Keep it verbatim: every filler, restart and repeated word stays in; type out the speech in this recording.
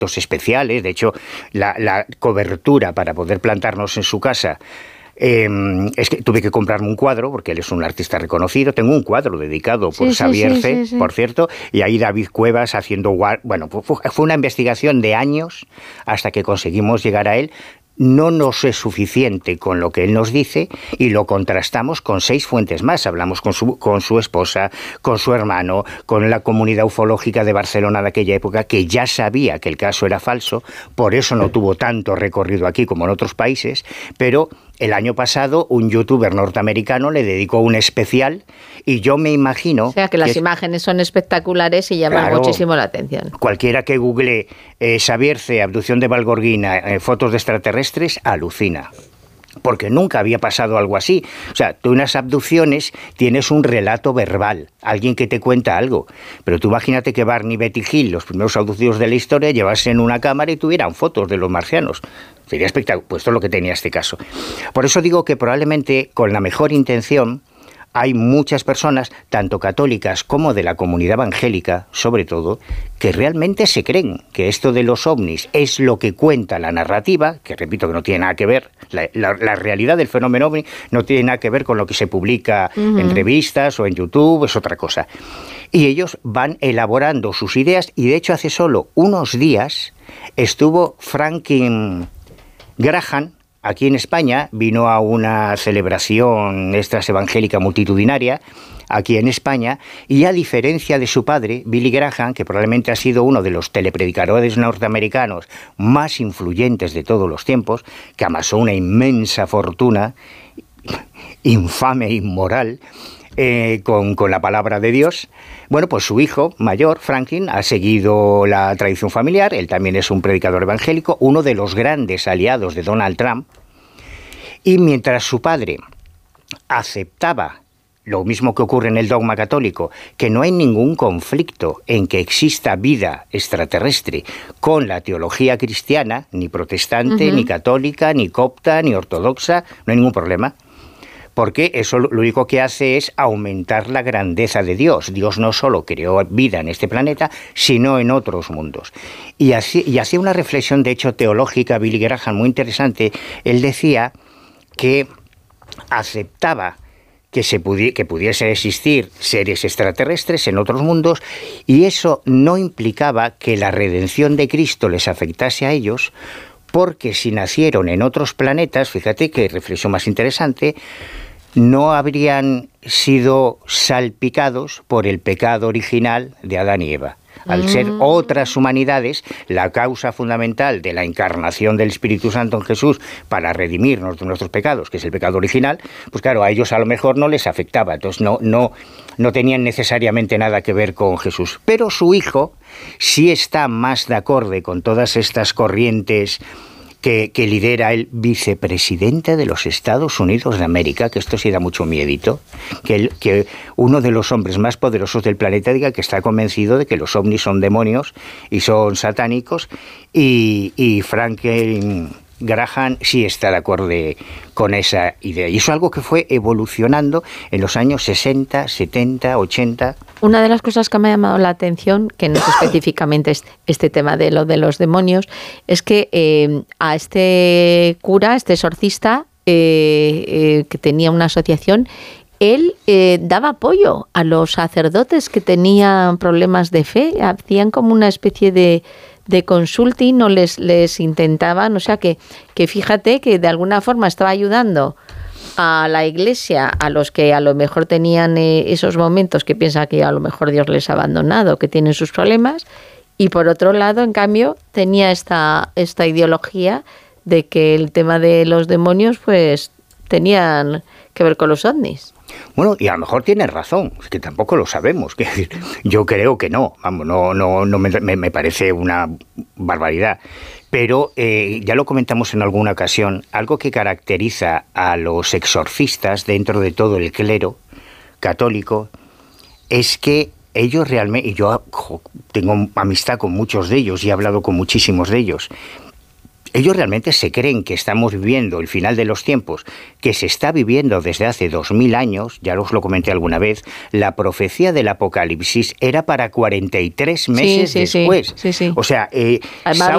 especiales. De hecho, la, la cobertura para poder plantarnos en su casa, eh, es que tuve que comprarme un cuadro, porque él es un artista reconocido. Tengo un cuadro dedicado por sí, Xavier sí, C, sí, sí. por cierto, y ahí David Cuevas haciendo... Bueno, fue, fue una investigación de años hasta que conseguimos llegar a él. No nos es suficiente con lo que él nos dice y lo contrastamos con seis fuentes más. Hablamos con su, con su esposa, con su hermano, con la comunidad ufológica de Barcelona de aquella época, que ya sabía que el caso era falso, por eso no tuvo tanto recorrido aquí como en otros países, pero el año pasado un youtuber norteamericano le dedicó un especial y yo me imagino... O sea, que las que imágenes son espectaculares y llaman claro, muchísimo la atención. Cualquiera que google eh, Xavier C, abducción de Valgorguina, eh, fotos de extraterrestres, alucina. Porque nunca había pasado algo así. O sea, tú en las abducciones tienes un relato verbal, alguien que te cuenta algo. Pero tú imagínate que Barney, Betty Hill, los primeros abducidos de la historia, llevasen una cámara y tuvieran fotos de los marcianos. Sería espectacular. Pues esto es lo que tenía este caso. Por eso digo que probablemente con la mejor intención hay muchas personas, tanto católicas como de la comunidad evangélica, sobre todo, que realmente se creen que esto de los ovnis es lo que cuenta la narrativa, que repito que no tiene nada que ver, la, la, la realidad del fenómeno ovni no tiene nada que ver con lo que se publica uh-huh. en revistas o en YouTube, es otra cosa. Y ellos van elaborando sus ideas y de hecho hace solo unos días estuvo Franklin Graham aquí en España, vino a una celebración extras evangélica multitudinaria aquí en España, y a diferencia de su padre, Billy Graham, que probablemente ha sido uno de los telepredicadores norteamericanos más influyentes de todos los tiempos, que amasó una inmensa fortuna, infame e inmoral, Eh, con, con la palabra de Dios. Bueno, pues su hijo mayor, Franklin, ha seguido la tradición familiar. Él también es un predicador evangélico, uno de los grandes aliados de Donald Trump. Y mientras su padre aceptaba lo mismo que ocurre en el dogma católico, que no hay ningún conflicto en que exista vida extraterrestre con la teología cristiana, ni protestante, uh-huh. ni católica, ni copta, ni ortodoxa, no hay ningún problema. Porque eso lo único que hace es aumentar la grandeza de Dios. Dios no solo creó vida en este planeta, sino en otros mundos. Y, así, y hacía una reflexión, de hecho, teológica, Billy Graham, muy interesante. Él decía que aceptaba que, se pudi- que pudiesen existir seres extraterrestres en otros mundos, y eso no implicaba que la redención de Cristo les afectase a ellos, porque si nacieron en otros planetas, fíjate qué reflexión más interesante, no habrían sido salpicados por el pecado original de Adán y Eva. Al ser otras humanidades, la causa fundamental de la encarnación del Espíritu Santo en Jesús para redimirnos de nuestros pecados, que es el pecado original, pues claro, a ellos a lo mejor no les afectaba, entonces no, no, no tenían necesariamente nada que ver con Jesús. Pero su hijo sí está más de acorde con todas estas corrientes que, que lidera el vicepresidente de los Estados Unidos de América, que esto sí da mucho miedito, que, el, que uno de los hombres más poderosos del planeta diga que está convencido de que los ovnis son demonios y son satánicos, y, y Franklin Graham sí está de acuerdo con esa idea. Y eso es algo que fue evolucionando en los años sesenta, setenta, ochenta. Una de las cosas que me ha llamado la atención, que no es específicamente este, este tema de lo de los demonios, es que eh, a este cura, este exorcista, eh, eh, que tenía una asociación, él eh, daba apoyo a los sacerdotes que tenían problemas de fe, hacían como una especie de de consulting, no les, les intentaban, o sea que, que fíjate que de alguna forma estaba ayudando a la Iglesia, a los que a lo mejor tenían eh, esos momentos que piensan que a lo mejor Dios les ha abandonado, que tienen sus problemas, y por otro lado, en cambio, tenía esta, esta ideología de que el tema de los demonios pues tenían que ver con los ovnis. Bueno, y a lo mejor tienes razón, es que tampoco lo sabemos. Que decir, yo creo que no, vamos, no, no, no me, me parece una barbaridad. Pero eh, ya lo comentamos en alguna ocasión, algo que caracteriza a los exorcistas dentro de todo el clero católico es que ellos realmente, y yo jo, tengo amistad con muchos de ellos y he hablado con muchísimos de ellos, ellos realmente se creen que estamos viviendo el final de los tiempos, que se está viviendo desde hace dos mil años, ya os lo comenté alguna vez, la profecía del Apocalipsis era para cuarenta y tres meses sí, sí, después. Sí, sí, sí. O sea, eh, además